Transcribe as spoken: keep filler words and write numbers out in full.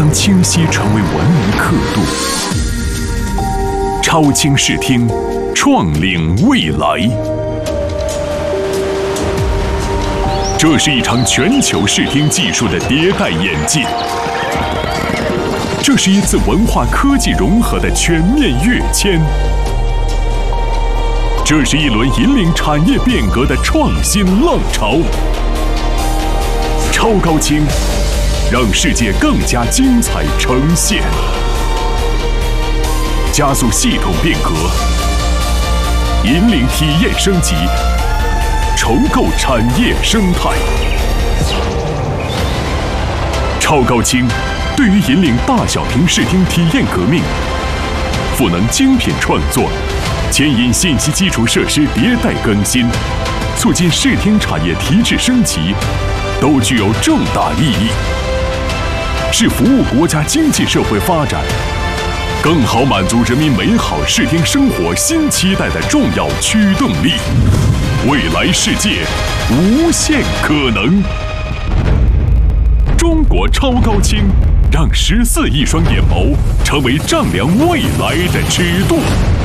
将清晰成为文明刻度。超清视听，创领未来。这是一场全球视听技术的迭代演进，这是一次文化科技融合的全面跃迁，这是一轮引领产业变革的创新浪潮。超高清，让世界更加精彩呈现，加速系统变革，引领体验升级，重构产业生态。超高清对于引领大小屏视听体验革命，赋能精品创作，牵引信息基础设施迭代更新，促进视听产业提质升级，都具有重大意义，是服务国家经济社会发展，更好满足人民美好视听生活新期待的重要驱动力。未来世界，无限可能。中国超高清，让十四亿双眼眸成为丈量未来的尺度。